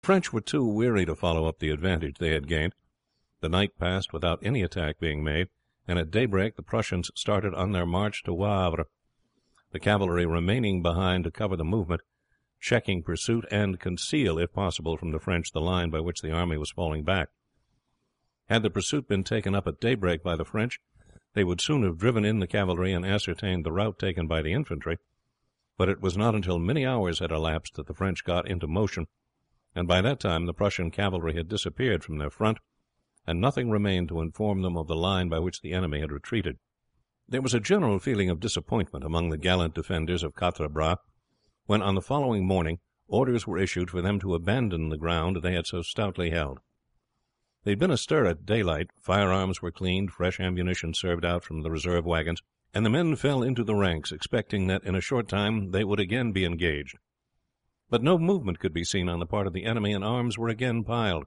The French were too weary to follow up the advantage they had gained. The night passed without any attack being made, and at daybreak the Prussians started on their march to Wavre, the cavalry remaining behind to cover the movement, checking pursuit, and conceal, if possible, from the French the line by which the army was falling back. Had the pursuit been taken up at daybreak by the French, they would soon have driven in the cavalry and ascertained the route taken by the infantry, but it was not until many hours had elapsed that the French got into motion, and by that time the Prussian cavalry had disappeared from their front, and nothing remained to inform them of the line by which the enemy had retreated. There was a general feeling of disappointment among the gallant defenders of Quatre Bras when, on the following morning, orders were issued for them to abandon the ground they had so stoutly held. They had been astir at daylight, firearms were cleaned, fresh ammunition served out from the reserve wagons, and the men fell into the ranks, expecting that in a short time they would again be engaged. But no movement could be seen on the part of the enemy, and arms were again piled.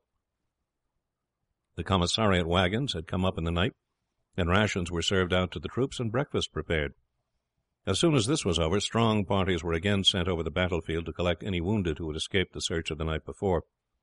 The commissariat wagons had come up in the night, and rations were served out to the troops and breakfast prepared. As soon as this was over, strong parties were again sent over the battlefield to collect any wounded who had escaped the search of the night before.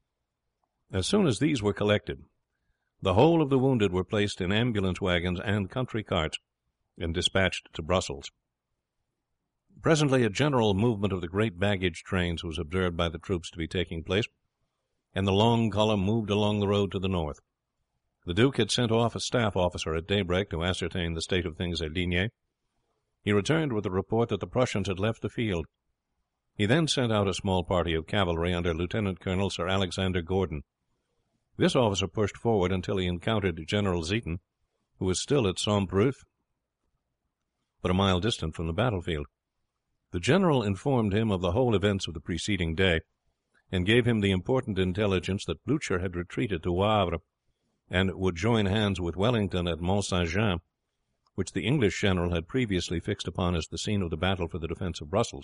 As soon as these were collected, the whole of the wounded were placed in ambulance wagons and country carts and dispatched to Brussels. Presently a general movement of the great baggage trains was observed by the troops to be taking place, and the long column moved along the road to the north. The Duke had sent off a staff officer at daybreak to ascertain the state of things at Ligny. He returned with the report that the Prussians had left the field. He then sent out a small party of cavalry under Lieutenant Colonel Sir Alexander Gordon. This officer pushed forward until he encountered General Zieten, who was still at Sombreuf, but a mile distant from the battlefield. The general informed him of the whole events of the preceding day, and gave him the important intelligence that Blucher had retreated to Wavre, and would join hands with Wellington at Mont Saint Jean, which the English general had previously fixed upon as the scene of the battle for the defence of Brussels.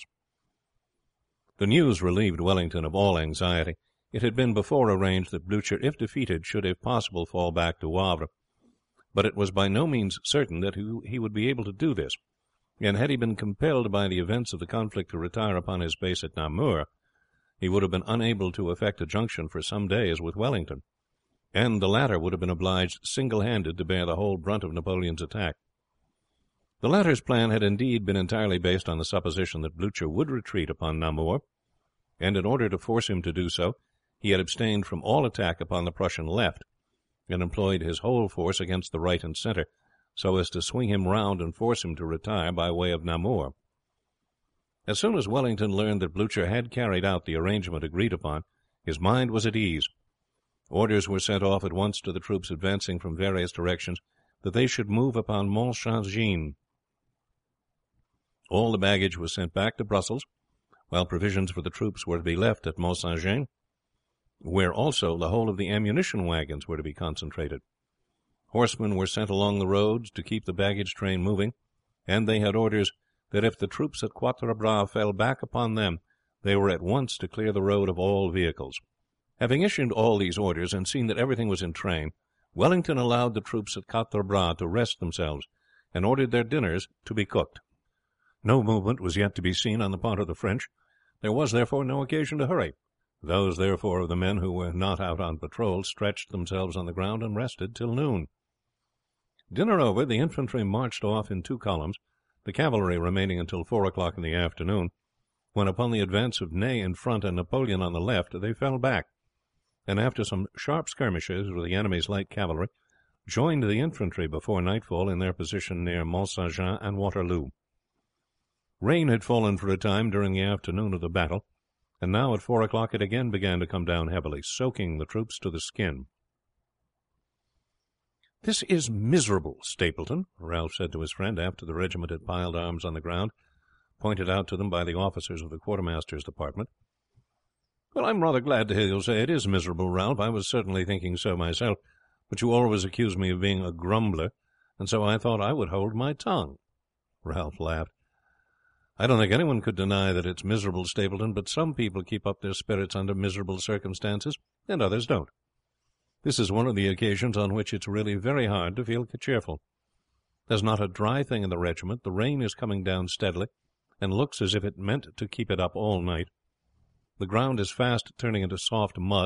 The news relieved Wellington of all anxiety. It had been before arranged that Blucher, if defeated, should if possible fall back to Wavre, but it was by no means certain that he would be able to do this, and had he been compelled by the events of the conflict to retire upon his base at Namur, he would have been unable to effect a junction for some days with Wellington, and the latter would have been obliged single-handed to bear the whole brunt of Napoleon's attack. The latter's plan had indeed been entirely based on the supposition that Blucher would retreat upon Namur, and in order to force him to do so, he had abstained from all attack upon the Prussian left, and employed his whole force against the right and centre, so as to swing him round and force him to retire by way of Namur. As soon as Wellington learned that Blucher had carried out the arrangement agreed upon, his mind was at ease. Orders were sent off at once to the troops advancing from various directions that they should move upon Mont Saint Jean. All the baggage was sent back to Brussels, while provisions for the troops were to be left at Mont Saint Jean, where also the whole of the ammunition wagons were to be concentrated. Horsemen were sent along the roads to keep the baggage train moving, and they had orders that if the troops at Quatre Bras fell back upon them, they were at once to clear the road of all vehicles. Having issued all these orders, and seen that everything was in train, Wellington allowed the troops at Quatre Bras to rest themselves, and ordered their dinners to be cooked. No movement was yet to be seen on the part of the French. There was, therefore, no occasion to hurry. Those, therefore, of the men who were not out on patrol stretched themselves on the ground and rested till noon. Dinner over, the infantry marched off in two columns, the cavalry remaining until 4 o'clock in the afternoon, when upon the advance of Ney in front and Napoleon on the left, they fell back, and after some sharp skirmishes with the enemy's light cavalry, joined the infantry before nightfall in their position near Mont Saint Jean and Waterloo. Rain had fallen for a time during the afternoon of the battle, and now at 4 o'clock it again began to come down heavily, soaking the troops to the skin. "This is miserable, Stapleton," Ralph said to his friend after the regiment had piled arms on the ground, pointed out to them by the officers of the quartermaster's department. "Well, I'm rather glad to hear you say it is miserable, Ralph. I was certainly thinking so myself, but you always accuse me of being a grumbler, and so I thought I would hold my tongue." Ralph laughed. "I don't think anyone could deny that it's miserable, Stapleton, but some people keep up their spirits under miserable circumstances, and others don't. This is one of the occasions on which it's really very hard to feel cheerful. There's not a dry thing in the regiment, the rain is coming down steadily, and looks as if it meant to keep it up all night. The ground is fast turning into soft mud.